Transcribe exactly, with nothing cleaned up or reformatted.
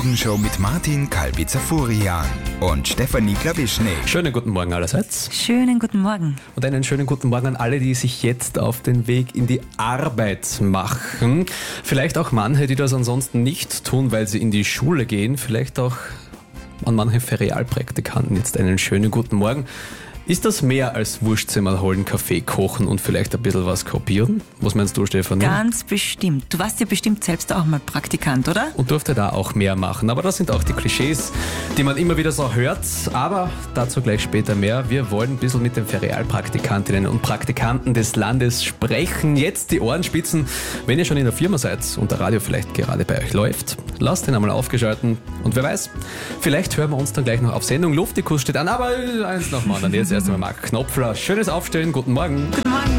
Show mit Martin Kalbitzer-Furian und Stefanie Klawischnik. Schönen guten Morgen allerseits. Schönen guten Morgen. Und einen schönen guten Morgen an alle, die sich jetzt auf den Weg in die Arbeit machen. Vielleicht auch manche, die das ansonsten nicht tun, weil sie in die Schule gehen. Vielleicht auch an manche Ferialpraktikanten jetzt einen schönen guten Morgen. Ist das mehr als Wurstsemmel holen, Kaffee kochen und vielleicht ein bisschen was kopieren? Was meinst du, Stefanie? Ganz bestimmt. Du warst ja bestimmt selbst auch mal Praktikant, oder? Und durfte da auch mehr machen. Aber das sind auch die Klischees, die man immer wieder so hört. Aber dazu gleich später mehr. Wir wollen ein bisschen mit den Ferialpraktikantinnen und Praktikanten des Landes sprechen. Jetzt die Ohren spitzen. Wenn ihr schon in der Firma seid und der Radio vielleicht gerade bei euch läuft, lasst ihn einmal aufgeschalten. Und wer weiß, vielleicht hören wir uns dann gleich noch auf Sendung. Luftikus steht an, aber eins nach dem anderen. Jetzt erst einmal Marc Knopfler. Schönes Aufstehen. Guten Morgen. Guten